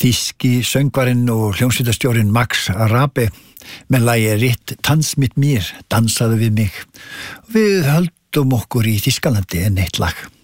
Þýski söngvarinn og hljómsveitarstjórinn Max Rabe með lagi Ritt Tanz mit mir, dansaðu við mig. Við höldum okkur í Þýskalandi en eitt lag.